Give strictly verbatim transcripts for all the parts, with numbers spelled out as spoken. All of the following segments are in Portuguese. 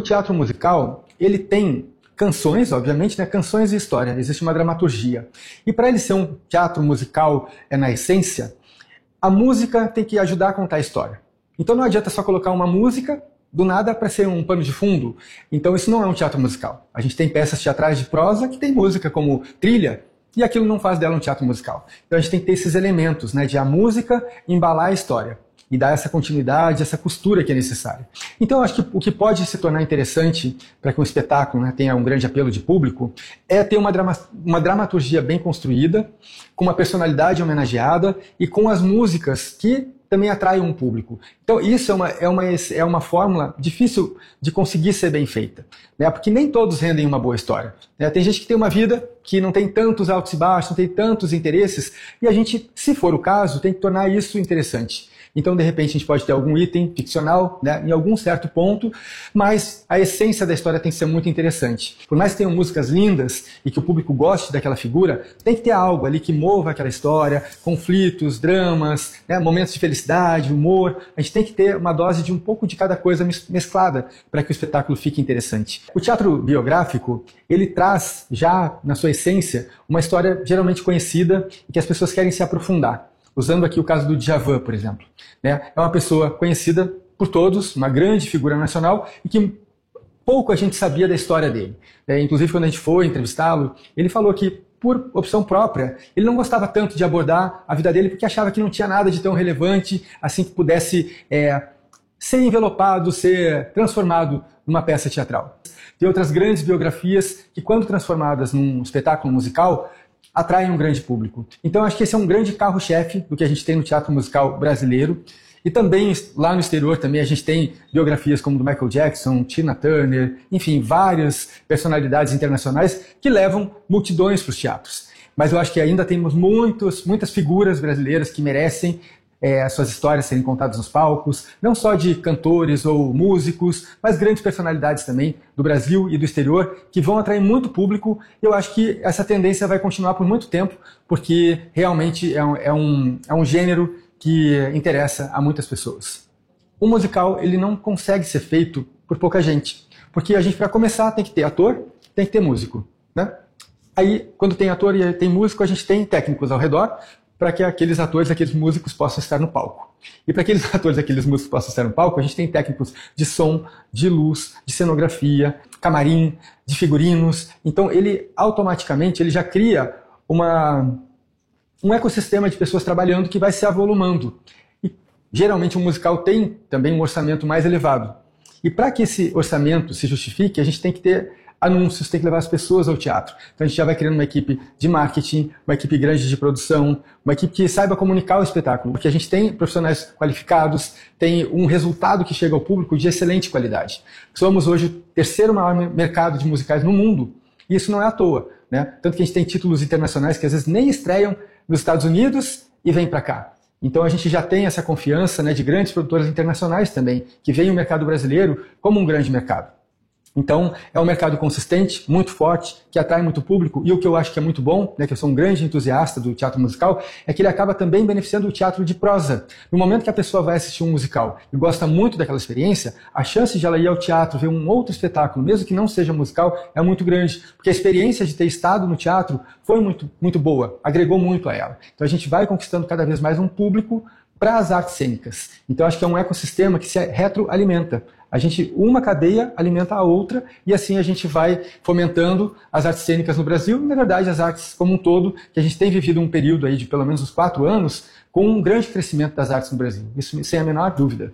teatro musical, ele tem canções, obviamente, né? Canções e história. Existe uma dramaturgia. E para ele ser um teatro musical, é na essência, a música tem que ajudar a contar a história. Então não adianta só colocar uma música do nada para ser um pano de fundo. Então isso não é um teatro musical. A gente tem peças teatrais de prosa que tem música como trilha, e aquilo não faz dela um teatro musical. Então a gente tem que ter esses elementos, né, de a música embalar a história e dar essa continuidade, essa costura que é necessária. Então eu acho que o que pode se tornar interessante para que um espetáculo, né, tenha um grande apelo de público é ter uma, drama, uma dramaturgia bem construída, com uma personalidade homenageada e com as músicas que também atrai um público. Então isso é uma, é uma, é uma fórmula difícil de conseguir ser bem feita, né? Porque nem todos rendem uma boa história, né? Tem gente que tem uma vida que não tem tantos altos e baixos, não tem tantos interesses, e a gente, se for o caso, tem que tornar isso interessante. Então, de repente, a gente pode ter algum item ficcional, né, em algum certo ponto, mas a essência da história tem que ser muito interessante. Por mais que tenham músicas lindas e que o público goste daquela figura, tem que ter algo ali que mova aquela história, conflitos, dramas, né, momentos de felicidade, humor. A gente tem que ter uma dose de um pouco de cada coisa mesclada para que o espetáculo fique interessante. O teatro biográfico, ele traz já, na sua essência, uma história geralmente conhecida e que as pessoas querem se aprofundar. Usando aqui o caso do Djavan, por exemplo. Né? É uma pessoa conhecida por todos, uma grande figura nacional, e que pouco a gente sabia da história dele. É, inclusive, quando a gente foi entrevistá-lo, ele falou que, por opção própria, ele não gostava tanto de abordar a vida dele, porque achava que não tinha nada de tão relevante, assim que pudesse é, ser envelopado, ser transformado numa peça teatral. Tem outras grandes biografias que, quando transformadas num espetáculo musical, atraem um grande público. Então acho que esse é um grande carro-chefe do que a gente tem no teatro musical brasileiro. E também lá no exterior também a gente tem biografias como do Michael Jackson, Tina Turner, enfim, várias personalidades internacionais que levam multidões para os teatros. Mas eu acho que ainda temos muitos, muitas figuras brasileiras que merecem É, as suas histórias serem contadas nos palcos, não só de cantores ou músicos, mas grandes personalidades também do Brasil e do exterior, que vão atrair muito público. Eu acho que essa tendência vai continuar por muito tempo, porque realmente é um, é um, é um gênero que interessa a muitas pessoas. O musical, ele não consegue ser feito por pouca gente, porque a gente, para começar, tem que ter ator, tem que ter músico, né? Aí, quando tem ator e tem músico, a gente tem técnicos ao redor, para que aqueles atores, aqueles músicos possam estar no palco. E para que aqueles atores, aqueles músicos possam estar no palco, a gente tem técnicos de som, de luz, de cenografia, camarim, de figurinos. Então ele automaticamente ele já cria uma, um ecossistema de pessoas trabalhando que vai se avolumando. E geralmente um musical tem também um orçamento mais elevado. E para que esse orçamento se justifique, a gente tem que ter anúncios, tem que levar as pessoas ao teatro. Então a gente já vai criando uma equipe de marketing, uma equipe grande de produção, uma equipe que saiba comunicar o espetáculo, porque a gente tem profissionais qualificados, tem um resultado que chega ao público de excelente qualidade. Somos hoje o terceiro maior mercado de musicais no mundo, e isso não é à toa, né? Tanto que a gente tem títulos internacionais que às vezes nem estreiam nos Estados Unidos e vêm para cá. Então a gente já tem essa confiança, né, de grandes produtoras internacionais também, que veem o mercado brasileiro como um grande mercado. Então, é um mercado consistente, muito forte, que atrai muito público, e o que eu acho que é muito bom, né, que eu sou um grande entusiasta do teatro musical, é que ele acaba também beneficiando o teatro de prosa. No momento que a pessoa vai assistir um musical e gosta muito daquela experiência, a chance de ela ir ao teatro, ver um outro espetáculo, mesmo que não seja musical, é muito grande, porque a experiência de ter estado no teatro foi muito, muito boa, agregou muito a ela. Então a gente vai conquistando cada vez mais um público para as artes cênicas. Então acho que é um ecossistema que se retroalimenta. A gente, uma cadeia alimenta a outra, e assim a gente vai fomentando as artes cênicas no Brasil, e na verdade as artes como um todo, que a gente tem vivido um período aí de pelo menos uns quatro anos, com um grande crescimento das artes no Brasil. Isso sem a menor dúvida.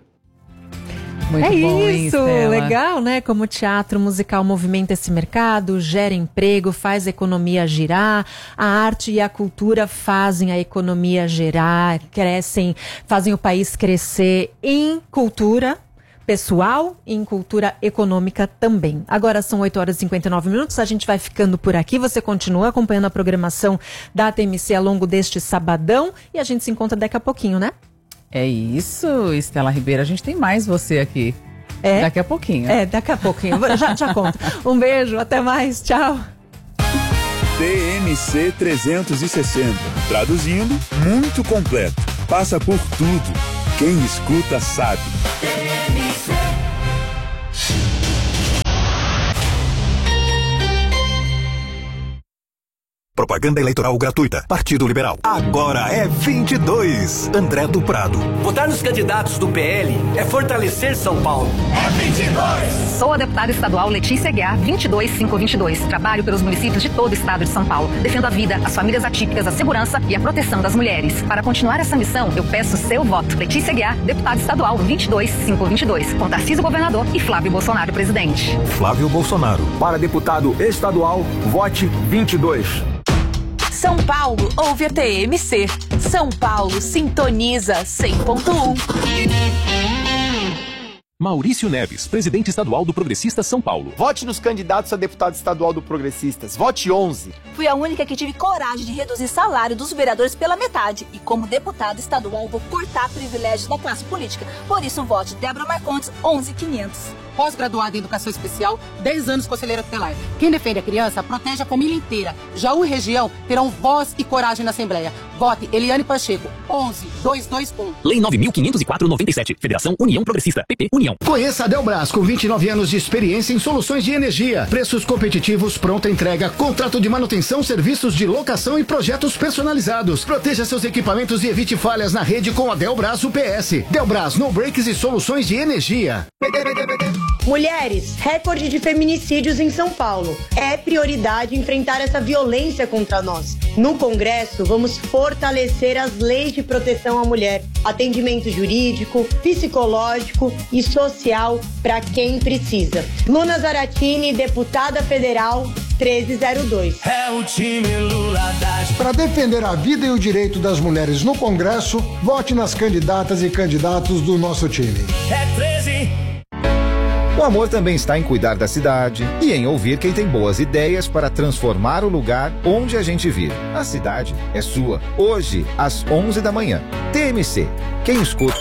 Muito é bom, isso, hein, legal, né? Como o teatro musical movimenta esse mercado, gera emprego, faz a economia girar, a arte e a cultura fazem a economia girar, crescem, fazem o país crescer em cultura pessoal e em cultura econômica também. Agora são oito horas e cinquenta e nove minutos, a gente vai ficando por aqui, você continua acompanhando a programação da A T M C ao longo deste sabadão e a gente se encontra daqui a pouquinho, né? É isso, Estela Ribeiro, a gente tem mais você aqui. É? Daqui a pouquinho. É, daqui a pouquinho, já, já conto. Um beijo, até mais, tchau. T M C trezentos e sessenta, traduzindo, muito completo, passa por tudo, quem escuta sabe. Propaganda eleitoral gratuita. Partido Liberal. Agora é vinte e dois. André do Prado. Votar nos candidatos do P L é fortalecer São Paulo. É vinte e dois. Sou a deputada estadual Letícia Guiar, vinte e dois mil quinhentos e vinte e dois. Trabalho pelos municípios de todo o estado de São Paulo. Defendo a vida, as famílias atípicas, a segurança e a proteção das mulheres. Para continuar essa missão, eu peço seu voto. Letícia Guiar, deputada estadual vinte e dois mil quinhentos e vinte e dois. Com Tarcísio governador e Flávio Bolsonaro presidente. Flávio Bolsonaro. Para deputado estadual, vote vinte e dois. São Paulo ouve a T M C. São Paulo sintoniza cem ponto um. Maurício Neves, presidente estadual do Progressistas São Paulo. Vote nos candidatos a deputado estadual do Progressistas. Vote onze. Fui a única que tive coragem de reduzir salário dos vereadores pela metade. E como deputada estadual, vou cortar privilégios da classe política. Por isso, vote Débora Marcondes, onze mil e quinhentos. Pós-graduada em Educação Especial, dez anos conselheira tutelar. Quem defende a criança, protege a família inteira. Jaú e região terão voz e coragem na Assembleia. Vote Eliane Pacheco, onze mil duzentos e vinte e um. Lei nove mil quinhentos e quatro, noventa e sete. Federação União Progressista. P P União. Conheça a Delbras, com vinte e nove anos de experiência em soluções de energia. Preços competitivos, pronta entrega, contrato de manutenção, serviços de locação e projetos personalizados. Proteja seus equipamentos e evite falhas na rede com a Delbras U P S. Delbras, no breaks e soluções de energia. Mulheres, recorde de feminicídios em São Paulo. É prioridade enfrentar essa violência contra nós. No Congresso, vamos fortalecer as leis de proteção à mulher, atendimento jurídico, psicológico e social para quem precisa. Luna Zaratini, deputada federal, treze zero dois. É o time Lula da... Para defender a vida e o direito das mulheres no Congresso, vote nas candidatas e candidatos do nosso time. É treze. O amor também está em cuidar da cidade e em ouvir quem tem boas ideias para transformar o lugar onde a gente vive. A cidade é sua. Hoje, às onze da manhã. T M C. Quem escuta,